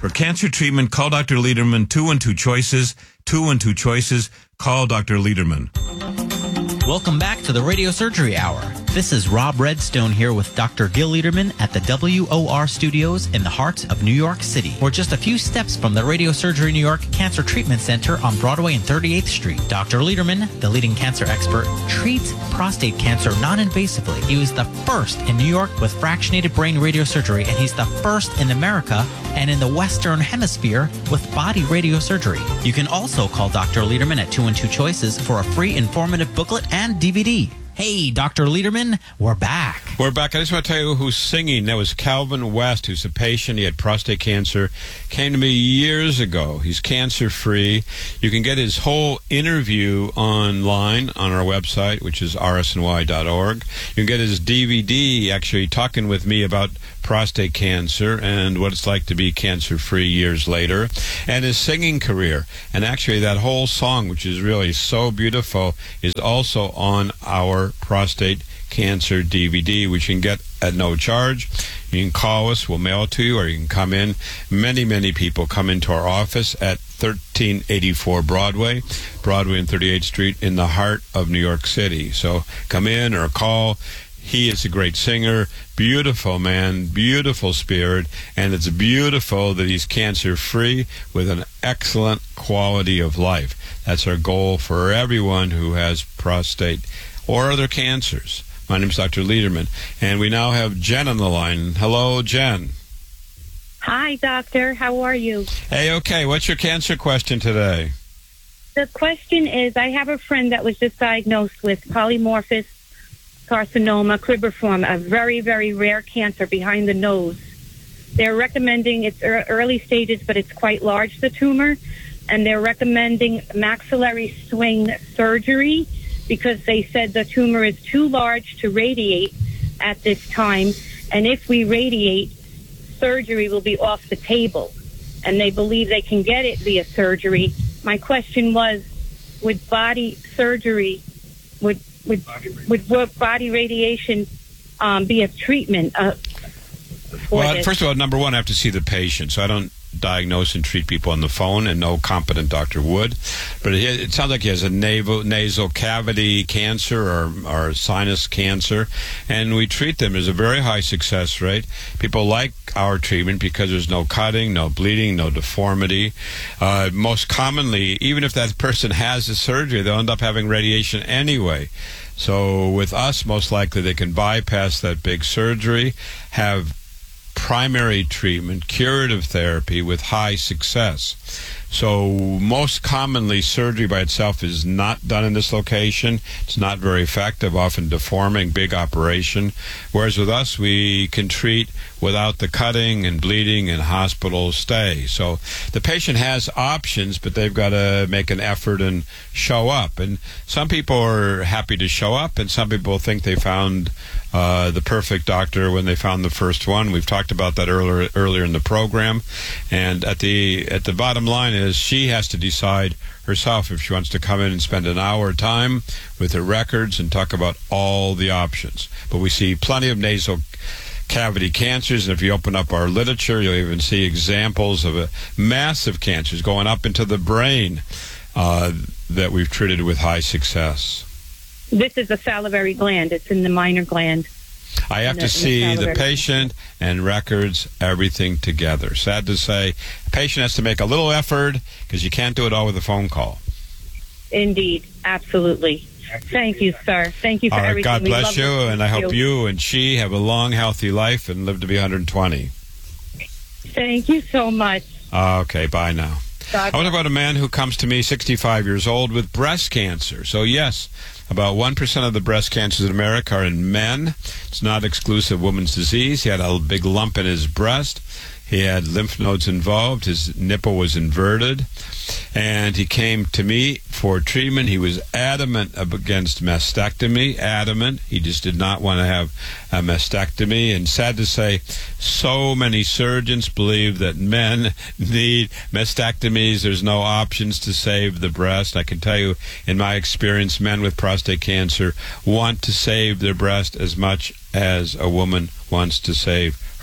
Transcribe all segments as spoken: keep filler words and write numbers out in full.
For cancer treatment, call Doctor Lederman. Two and two choices. Two and two choices. Call Doctor Lederman. Welcome back to the Radio Surgery Hour. This is Rob Redstone here with Doctor Gil Lederman at the W O R Studios in the heart of New York City. We're just a few steps from the Radio Surgery New York Cancer Treatment Center on Broadway and thirty-eighth Street. Doctor Lederman, the leading cancer expert, treats prostate cancer non-invasively. He was the first in New York with fractionated brain radiosurgery, and he's the first in America and in the Western Hemisphere with body radiosurgery. You can also call Doctor Lederman at two and two choices for a free informative booklet and D V D. Hey, Doctor Lederman, we're back. We're back. I just want to tell you who's singing. That was Calvin West, who's a patient. He had prostate cancer. Came to me years ago. He's cancer-free. You can get his whole interview online on our website, which is r s n y dot org. You can get his D V D, actually talking with me about prostate cancer and what it's like to be cancer-free years later, and his singing career. And actually, that whole song, which is really so beautiful, is also on our prostate cancer D V D, which you can get at no charge. You can call us, we'll mail it to you, or you can come in. Many, many people come into our office at thirteen eighty-four Broadway, Broadway and thirty-eighth Street in the heart of New York City. So come in or call. He is a great singer, beautiful man, beautiful spirit, and it's beautiful that he's cancer-free with an excellent quality of life. That's our goal for everyone who has prostate or other cancers. My name is Doctor Lederman, and we now have Jen on the line. Hello, Jen. Hi, doctor. How are you? Hey, okay. What's your cancer question today? The question is, I have a friend that was just diagnosed with polymorphous carcinoma cribriform, a very, very rare cancer behind the nose. They're recommending it's early stages, but it's quite large, the tumor, and they're recommending maxillary swing surgery because they said the tumor is too large to radiate at this time, and if we radiate, surgery will be off the table, and they believe they can get it via surgery. My question was, would body surgery, would would would work body radiation um, be a treatment uh, for well, this? First of all, number one, I have to see the patient, so I don't diagnose and treat people on the phone, and no competent doctor would. But it, it sounds like he has a nasal, nasal cavity cancer or, or sinus cancer, and we treat them. There's a very high success rate. People like our treatment because there's no cutting, no bleeding, no deformity. Uh, most commonly, even if that person has the surgery, they'll end up having radiation anyway. So with us, most likely they can bypass that big surgery, have primary treatment, curative therapy with high success. So most commonly, surgery by itself is not done in this location. It's not very effective, often deforming, big operation. Whereas with us, we can treat without the cutting and bleeding and hospital stay. So the patient has options, but they've got to make an effort and show up. And some people are happy to show up, and some people think they found uh, the perfect doctor when they found the first one. We've talked about that earlier earlier in the program. And at the at the bottom line is she has to decide herself if she wants to come in and spend an hour time with her records and talk about all the options. But we see plenty of nasal cavity cancers, and if you open up our literature, you'll even see examples of a massive cancers going up into the brain uh, that we've treated with high success. This is a salivary gland. It's in the minor gland. I have the, to see the, the patient and records, everything together. Sad to say, the patient has to make a little effort because you can't do it all with a phone call. Indeed. Absolutely. Thank you, sir. Thank you for all right, everything. God We bless love you, and I hope you. you and she have a long, healthy life and live to be one hundred twenty. Thank you so much. Uh, okay, bye now. God I want to talk about a man who comes to me, sixty-five years old, with breast cancer. So, yes, about one percent of the breast cancers in America are in men. It's not exclusive woman's disease. He had a big lump in his breast. He had lymph nodes involved. His nipple was inverted. And he came to me for treatment. He was adamant against mastectomy, adamant. He just did not want to have a mastectomy. And sad to say, so many surgeons believe that men need mastectomies. There's no options to save the breast. I can tell you, in my experience, men with prostate cancer want to save their breast as much as a woman wants to save her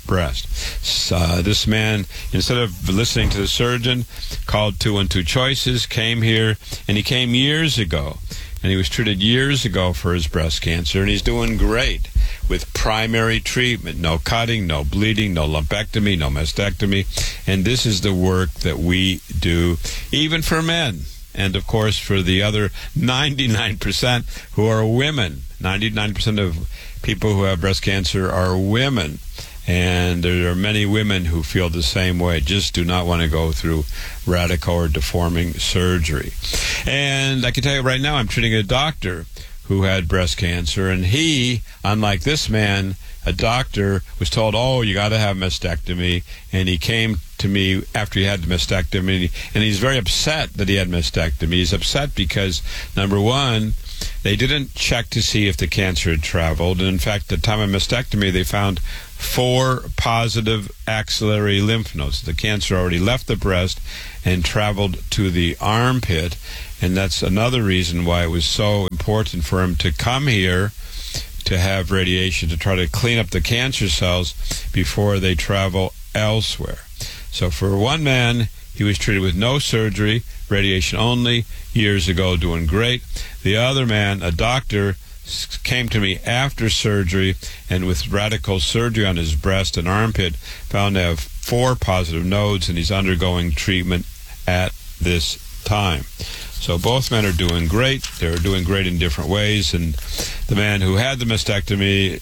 breast. Uh, this man, instead of listening to the surgeon, called Two and Two Choices, came here, and he came years ago, and he was treated years ago for his breast cancer, and he's doing great with primary treatment, no cutting, no bleeding, no lumpectomy, no mastectomy, and this is the work that we do, even for men, and of course for the other ninety-nine percent who are women. ninety-nine percent of people who have breast cancer are women. And there are many women who feel the same way, just do not want to go through radical or deforming surgery. And I can tell you right now, I'm treating a doctor who had breast cancer, and he, unlike this man, a doctor, was told, oh, you got to have mastectomy, and he came to me after he had the mastectomy, and he's very upset that he had mastectomy. He's upset because, number one, they didn't check to see if the cancer had traveled, and in fact, at the time of mastectomy, they found four positive axillary lymph nodes. The cancer already left the breast and traveled to the armpit, and that's another reason why it was so important for him to come here to have radiation, to try to clean up the cancer cells before they travel elsewhere. So for one man, he was treated with no surgery, radiation only, years ago, doing great. The other man, a doctor, came to me after surgery, and with radical surgery on his breast and armpit, found to have four positive nodes, and he's undergoing treatment at this time. So both men are doing great. They're doing great in different ways, and the man who had the mastectomy